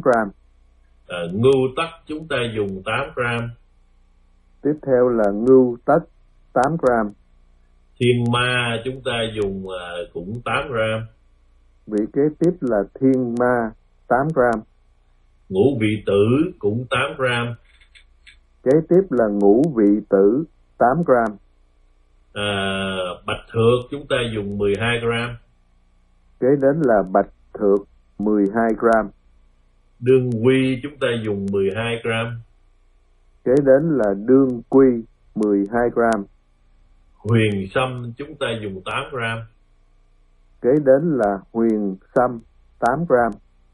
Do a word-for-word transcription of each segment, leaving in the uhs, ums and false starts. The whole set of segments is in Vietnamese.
gram. À, ngưu tất chúng ta dùng tám gram. Tiếp theo là ngưu tất tám gram. Thiên ma chúng ta dùng uh, cũng tám gram. Vị kế tiếp là thiên ma tám gram. Ngũ vị tử cũng tám gram. Kế tiếp là ngũ vị tử tám gram. À, bạch thược chúng ta dùng mười hai gram. Kế đến là bạch thược mười hai gram. Đương quy chúng ta dùng mười hai gram. Kế đến là đương quy mười hai gram. Huyền sâm chúng ta dùng tám gram. Kế đến là huyền sâm tám gram.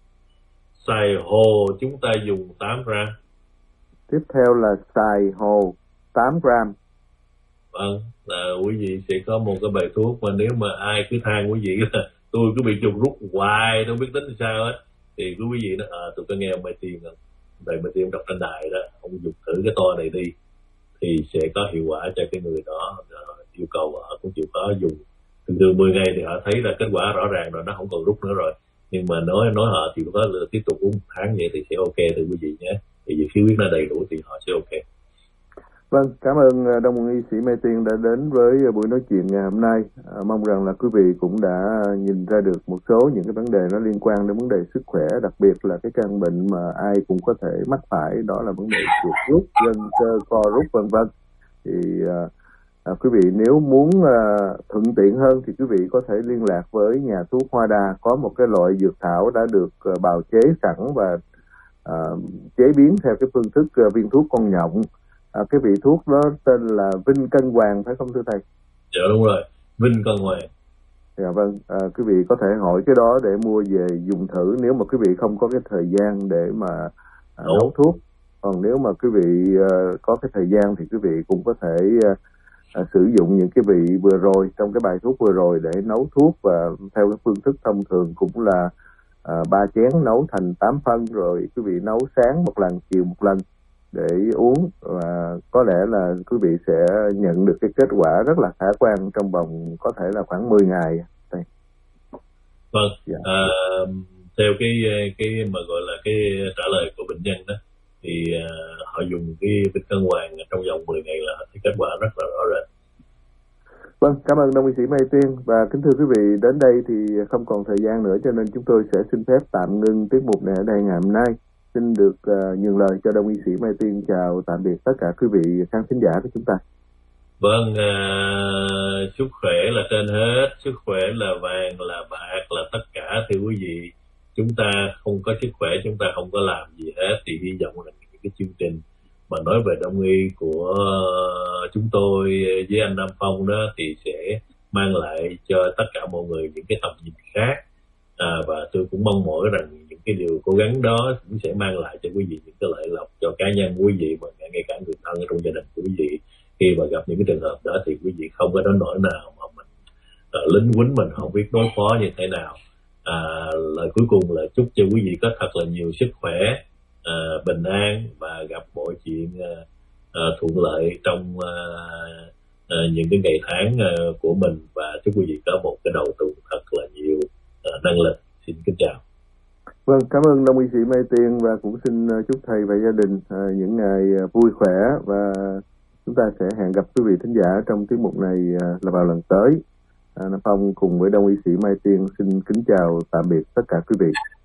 Xài hồ chúng ta dùng tám gram. Tiếp theo là xài hồ tám gram. Vâng, là quý vị sẽ có một cái bài thuốc mà nếu mà ai cứ than quý vị là tôi cứ bị chuột rút hoài, tôi không biết tính sao hết, thì cứ quý vị nói, à, tôi có nghe ông Mai Tiên, thầy Mai Tiên đọc trên đài đó, ông dùng thử cái toa này đi, thì sẽ có hiệu quả cho cái người đó. Uh, yêu cầu họ cũng chịu khó dùng. Thường thường mười ngày thì họ thấy là kết quả rõ ràng rồi, nó không còn rút nữa rồi. Nhưng mà nói nói họ chịu khó tiếp tục uống tháng vậy thì sẽ ok thưa quý vị nhé. Thì vì khí huyết nó đầy đủ thì họ sẽ ok. Vâng, cảm ơn Đông y sĩ Mai Tiên đã đến với buổi nói chuyện ngày hôm nay. À, mong rằng là quý vị cũng đã nhìn ra được một số những cái vấn đề nó liên quan đến vấn đề sức khỏe, đặc biệt là cái căn bệnh mà ai cũng có thể mắc phải, đó là vấn đề chuột rút, gân cơ co rút vân vân. Thì à, à, quý vị nếu muốn à, thuận tiện hơn thì quý vị có thể liên lạc với nhà thuốc Hoa Đa, có một cái loại dược thảo đã được à, bào chế sẵn và à, chế biến theo cái phương thức à, viên thuốc con nhộng. À, cái vị thuốc đó tên là Vinh Cân Hoàng phải không thưa thầy? Dạ đúng rồi, Vinh Cân Hoàng. Dạ vâng, à, quý vị có thể hỏi cái đó để mua về dùng thử nếu mà quý vị không có cái thời gian để mà à, nấu thuốc. Còn nếu mà quý vị à, có cái thời gian thì quý vị cũng có thể à, à, sử dụng những cái vị vừa rồi trong cái bài thuốc vừa rồi để nấu thuốc, và theo cái phương thức thông thường cũng là à, ba chén nấu thành tám phân, rồi quý vị nấu sáng một lần, chiều một lần để uống, và có lẽ là quý vị sẽ nhận được cái kết quả rất là khả quan trong vòng có thể là khoảng mười ngày. Đây. Vâng, dạ. à, theo cái cái mà gọi là cái trả lời của bệnh nhân đó thì à, họ dùng cái Vinh Cân Hoàng trong vòng mười ngày là thấy kết quả rất là rõ rệt. Vâng, cảm ơn Đông y sĩ Mai Tiên, và kính thưa quý vị, đến đây thì không còn thời gian nữa cho nên chúng tôi sẽ xin phép tạm ngưng tiết mục này ở đây ngày hôm nay. Xin được uh, nhường lời cho Đông y sĩ Mai Tiên chào tạm biệt tất cả quý vị khán thính giả của chúng ta. Vâng, à, sức khỏe là trên hết, sức khỏe là vàng, là bạc, là tất cả thưa quý vị. Chúng ta không có sức khỏe, chúng ta không có làm gì hết, thì hy vọng là những cái chương trình mà nói về đông y của chúng tôi với anh Nam Phong đó thì sẽ mang lại cho tất cả mọi người những cái tầm nhìn khác. À, và tôi cũng mong mỏi rằng những cái điều cố gắng đó cũng sẽ mang lại cho quý vị những cái lợi lộc cho cá nhân quý vị và ngay cả người thân ở trong gia đình của quý vị. Khi mà gặp những cái trường hợp đó thì quý vị không có đến nỗi nào mà mình uh, lính quýnh mình không biết đối phó như thế nào. À, lời cuối cùng là chúc cho quý vị có thật là nhiều sức khỏe, uh, bình an và gặp mọi chuyện uh, uh, thuận lợi trong uh, uh, những cái ngày tháng uh, của mình, và chúc quý vị có một cái đầu tuần thật là nhiều uh, năng lực. Xin kính chào. Vâng, cảm ơn Đông y sĩ Mai Tiên, và cũng xin chúc thầy và gia đình uh, những ngày vui khỏe, và chúng ta sẽ hẹn gặp quý vị thính giả trong tiết mục này uh, là vào lần tới. Uh, Nam Phong cùng với Đông y sĩ Mai Tiên xin kính chào tạm biệt tất cả quý vị.